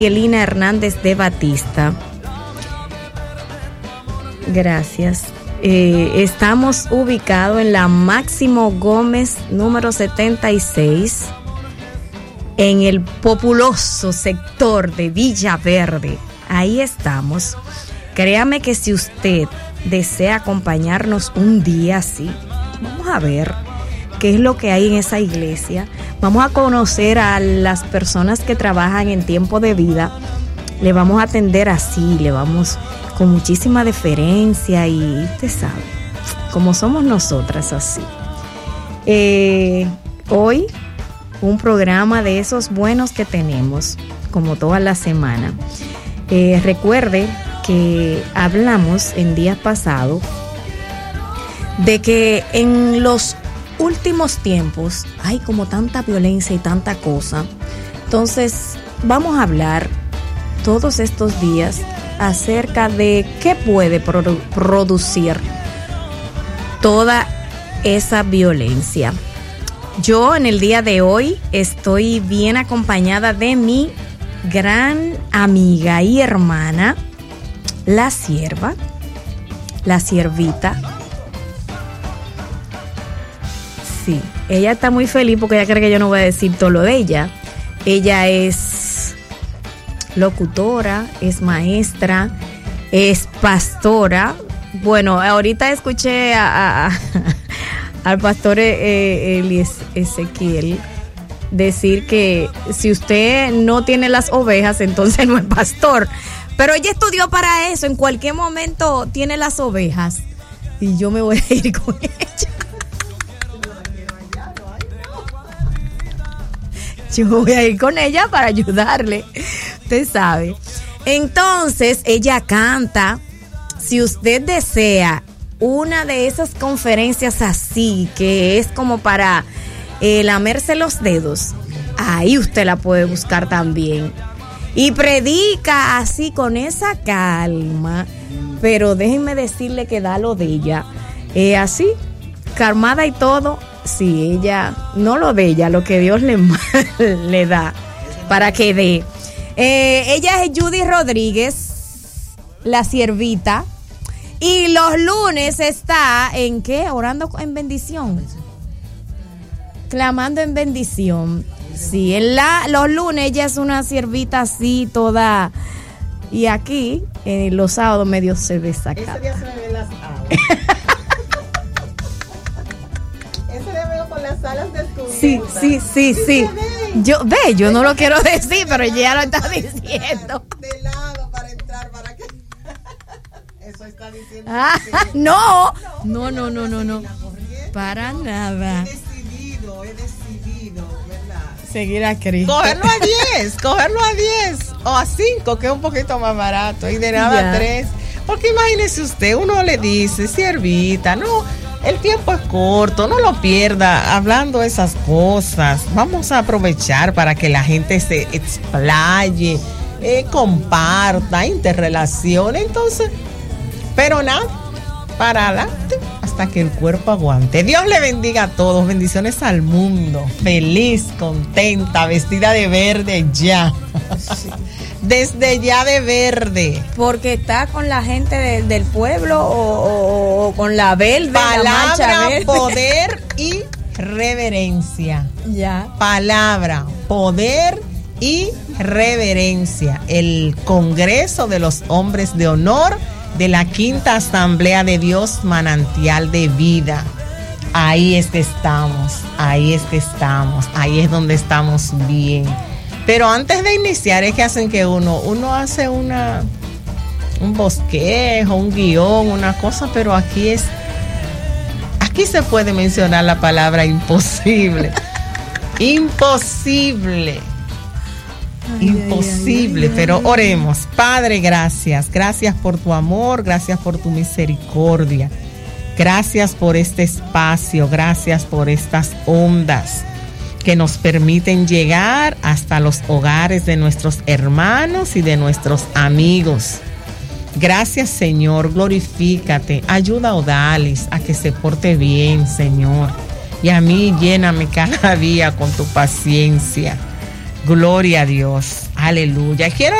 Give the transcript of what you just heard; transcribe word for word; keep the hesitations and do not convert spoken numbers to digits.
Elina Hernández de Batista. Gracias. Eh, estamos ubicados en la Máximo Gómez número setenta y seis, en el populoso sector de Villaverde. Ahí estamos. Créame que si usted desea acompañarnos un día así, vamos a ver qué es lo que hay en esa iglesia. Vamos a conocer a las personas que trabajan en Tiempo de Vida. Le vamos a atender así, le vamos con muchísima deferencia y usted sabe, como somos nosotras así. Eh, hoy, un programa de esos buenos que tenemos, como toda la semana. Eh, recuerde que hablamos en días pasados de que en los últimos tiempos hay como tanta violencia y tanta cosa. Entonces vamos a hablar todos estos días acerca de qué puede produ- producir toda esa violencia. Yo en el día de hoy estoy bien acompañada de mi gran amiga y hermana, la sierva, la siervita. Sí, ella está muy feliz porque ella cree que yo no voy a decir todo lo de ella. Ella es locutora, es maestra, es pastora. Bueno, ahorita escuché a, a, al pastor eh, Elies, Ezequiel decir que si usted no tiene las ovejas, entonces no es pastor. Pero ella estudió para eso, en cualquier momento tiene las ovejas. Y yo me voy a ir con ella. Yo voy a ir con ella para ayudarle, usted sabe. Entonces, ella canta. Si usted desea una de esas conferencias así, que es como para eh, lamerse los dedos, ahí usted la puede buscar también. Y predica así con esa calma, pero déjenme decirle que da lo de ella. Eh, así, calmada y todo. Sí, ella, no lo de ella, lo que Dios le, le da para que dé. Eh, ella es Judy Rodríguez, la siervita. Y los lunes está en ¿qué? Orando en bendición. Clamando en bendición. Sí, en la, los lunes ella es una siervita así, toda. Y aquí, eh, los sábados medio se desacata. Ese día se me ven las alas. Ese día veo con las alas descubiertas. Sí, sí, sí, sí. Yo, ve, yo no lo quiero decir, pero ella lo está diciendo. De lado para entrar, para que. Eso está diciendo. Ah, no, no, no, no, no, no. Para nada. He decidido, he decidido, ¿verdad? Seguir a Cristo. Cogerlo a diez, cogerlo a diez o a cinco, que es un poquito más barato, y de nada a tres. Porque imagínese usted, uno le dice, siervita, no, el tiempo es corto, no lo pierda hablando esas cosas. Vamos a aprovechar para que la gente se explaye, eh, comparta, interrelacione. Entonces, pero nada, para adelante hasta que el cuerpo aguante. Dios le bendiga a todos, bendiciones al mundo. Feliz, contenta, vestida de verde ya. Sí. Desde ya de verde. Porque está con la gente de, del pueblo o, o, o con la verde. Palabra, la verde. Poder y reverencia. Ya. Palabra, poder y reverencia. El Congreso de los Hombres de Honor de la Quinta Asamblea de Dios, Manantial de Vida. Ahí es que estamos, ahí es que estamos, ahí es donde estamos bien. Pero antes de iniciar es que hacen que uno, uno hace una, un bosquejo, un guión, una cosa, pero aquí es, aquí se puede mencionar la palabra imposible. Imposible. Ay, imposible, ay, ay, pero oremos. Padre, gracias, gracias por tu amor, gracias por tu misericordia, gracias por este espacio, gracias por estas ondas que nos permiten llegar hasta los hogares de nuestros hermanos y de nuestros amigos. Gracias, Señor, glorifícate, ayuda a Odalis a que se porte bien, Señor, y a mí lléname cada día con tu paciencia. Gloria a Dios. Aleluya. Quiero